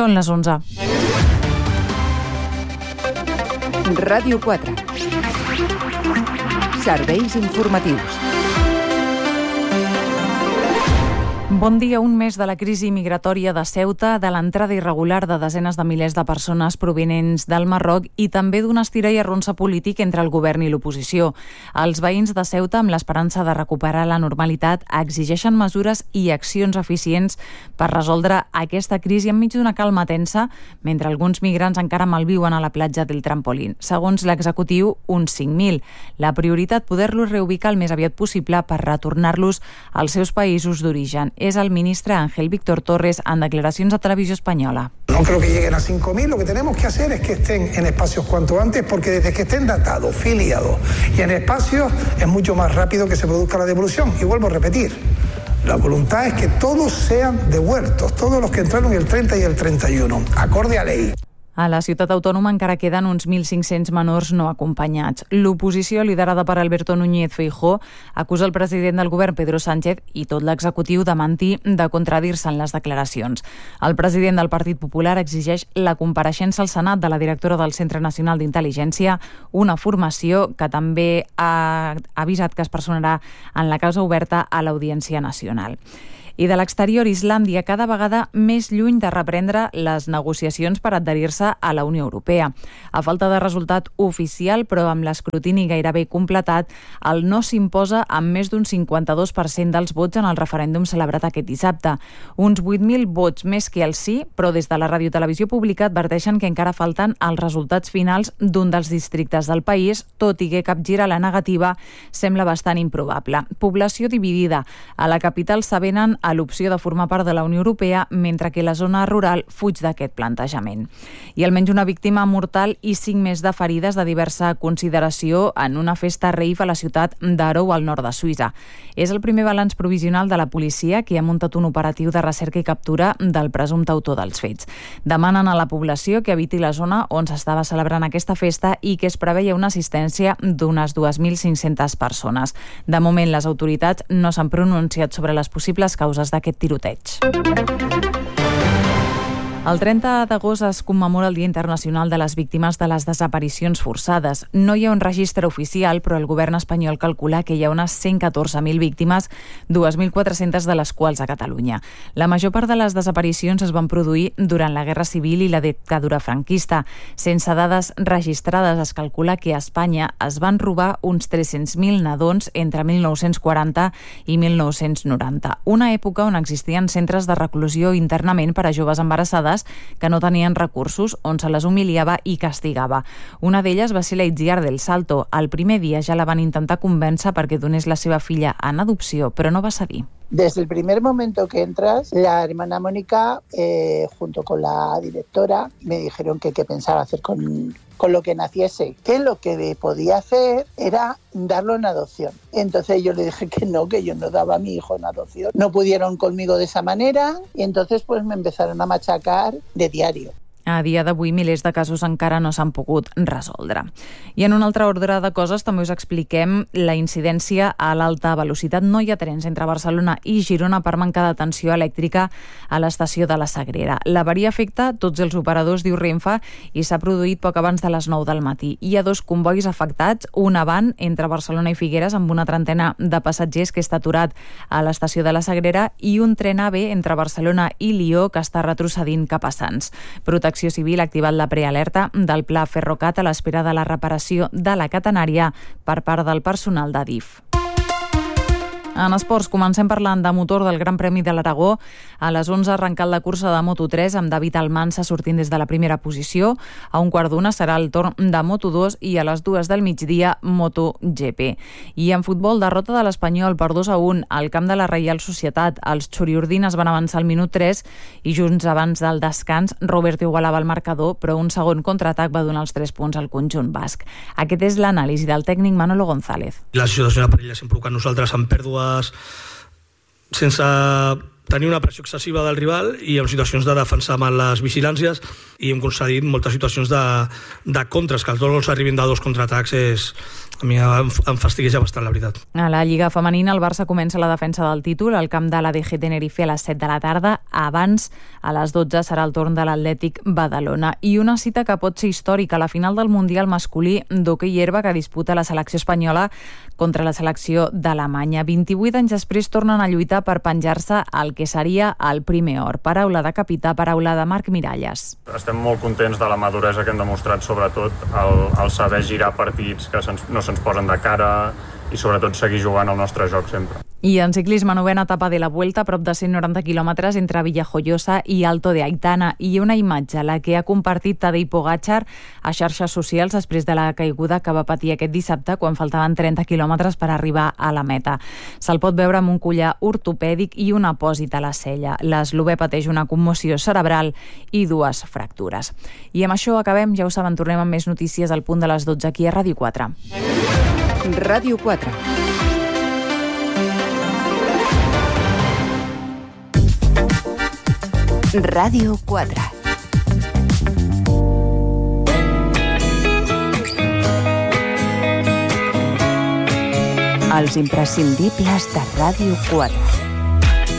Són les 11. Ràdio 4. Serveis informatius. Bon dia. Un mes de la crisi migratòria de Ceuta, de l'entrada irregular de desenes de milers de persones provinents del Marroc i també d'un estira i arronsa polític entre el govern i l'oposició. Els veïns de Ceuta, amb l'esperança de recuperar la normalitat, exigeixen mesures i accions eficients per resoldre aquesta crisi enmig d'una calma tensa, mentre alguns migrants encara malviuen a la platja del Trampolín. Segons l'executiu, uns 5.000. La prioritat, poder-los reubicar el més aviat possible per retornar-los als seus països d'origen. És el ministre Ángel Víctor Torres en declaracions a Televisió Espanyola. No creo que lleguen a 5.000, lo que tenemos que hacer es que estén en espacios cuanto antes, porque desde que estén datados, filiados y en espacios es mucho más rápido que se produzca la devolución. Y vuelvo a repetir, la voluntad es que todos sean devueltos, todos los que entraron el 30 y el 31, acorde a ley. A la ciutat autònoma encara queden uns 1.500 menors no acompanyats. L'oposició, liderada per Alberto Núñez Feijóo, acusa el president del govern, Pedro Sánchez, i tot l'executiu de mentir, de contradir-se en les declaracions. El president del Partit Popular exigeix la compareixença al Senat de la directora del Centre Nacional d'Intel·ligència, una formació que també ha avisat que es personarà en la causa oberta a l'Audiència Nacional. I de l'exterior, Islàndia cada vegada més lluny de reprendre les negociacions per adherir-se a la Unió Europea. A falta de resultat oficial, però amb l'escrutini gairebé completat, el no s'imposa amb més d'un 52% dels vots en el referèndum celebrat aquest dissabte. Uns 8.000 vots més que el sí, però des de la Radiotelevisió Pública adverteixen que encara falten els resultats finals d'un dels districtes del país, tot i que capgirar la negativa sembla bastant improbable. Població dividida. A la capital s'avenen a l'opció de formar part de la Unió Europea, mentre que la zona rural fuig d'aquest plantejament. I almenys una víctima mortal i 5 més de ferides de diversa consideració en una festa rave a la ciutat d'Arou, al nord de Suïssa. És el primer balanç provisional de la policia, que ha muntat un operatiu de recerca i captura del presumpte autor dels fets. Demanen a la població que eviti la zona on s'estava celebrant aquesta festa i que es preveia una assistència d'unes 2.500 persones. De moment, les autoritats no s'han pronunciat sobre les possibles causes d'aquest tiroteig. El 30 d'agost es commemora el Dia Internacional de les Víctimes de les Desaparicions Forçades. No hi ha un registre oficial, però el govern espanyol calcula que hi ha unes 114.000 víctimes, 2.400 de les quals a Catalunya. La major part de les desaparicions es van produir durant la Guerra Civil i la dictadura franquista. Sense dades registrades, es calcula que a Espanya es van robar uns 300.000 nadons entre 1940 i 1990. Una època on existien centres de reclusió i internament per a joves embarassades que no tenien recursos, on se les humiliava i castigava. Una d'elles va ser la Itziar del Salto. El primer dia ja la van intentar convèncer perquè donés la seva filla en adopció, però no va cedir. Desde el primer momento que entras, la hermana Mónica, junto con la directora, me dijeron que qué pensaba hacer con lo que naciese, que lo que podía hacer era darlo en adopción. Entonces yo le dije que yo no daba a mi hijo en adopción. No pudieron conmigo de esa manera y entonces pues me empezaron a machacar de diario. A dia d'avui, milers de casos encara no s'han pogut resoldre. I en un altre ordre de coses també us expliquem la incidència a l'alta velocitat. No hi ha trens entre Barcelona i Girona per manca de tensió elèctrica a l'estació de la Sagrera. L'avaria afecta tots els operadors, diu Renfe, i s'ha produït poc abans de les 9 del matí. Hi ha 2 convois afectats, un avant entre Barcelona i Figueres amb una trentena de passatgers que està aturat a l'estació de la Sagrera i un tren AVE entre Barcelona i Lió que està retrocedint cap a Sants. Protecció Civil ha activat la prealerta del Pla Ferrocat a l'espera de la reparació de la catenària per part del personal d'Adif. En esports, comencem parlant de motor del Gran Premi de l'Aragó. A les 11 ha arrencat la cursa de Moto3 amb David Almansa sortint des de la primera posició. A 1:15 serà el torn de Moto2 i a les 2 del migdia MotoGP. I en futbol, derrota de l'Espanyol per 2-1 al camp de la Reial Societat. Els xuriordines van avançar al minut 3 i junts abans del descans Roberto igualava el marcador, però un segon contraatac va donar els 3 punts al conjunt basc. Aquest és l'anàlisi del tècnic Manolo González. La situació de parella s'ha provocat nosaltres amb pèrdues sense tenir una pressió excessiva del rival i en situacions de defensar mal les vigilàncies, i hem concedit moltes situacions de contres, que els 2 gols arribin de 2 contraatacs a mi em fastigueja bastant, la veritat. A la Lliga Femenina, el Barça comença la defensa del títol al camp de l'ADG Tenerife a les 7 de la tarda. Abans, a les 12, serà el torn de l'Atlètic Badalona. I una cita que pot ser històrica, la final del Mundial masculí d'hoquei herba que disputa la selecció espanyola contra la selecció d'Alemanya. 28 anys després tornen a lluitar per penjar-se el que seria el primer or. Paraula de capità, paraula de Marc Miralles. Estem molt contents de la maduresa que hem demostrat, sobretot el saber girar partits que no se'ns posen de cara i sobretot seguir jugant el nostre joc sempre. I en ciclisme, 9ª etapa de la Vuelta, a prop de 190 quilòmetres entre Villajoyosa i Alto de Aitana, i una imatge, la que ha compartit Tadej Pogačar a xarxes socials després de la caiguda que va patir aquest dissabte quan faltaven 30 quilòmetres per arribar a la meta. Se'l pot veure amb un collar ortopèdic i un apòsit a la cella. L'eslovè pateix una commoció cerebral i 2 fractures. I amb això acabem, ja ho saben, tornem amb més notícies al punt de les 12 aquí a Ràdio 4. Ràdio 4. Ràdio 4. Els imprescindibles de Ràdio 4.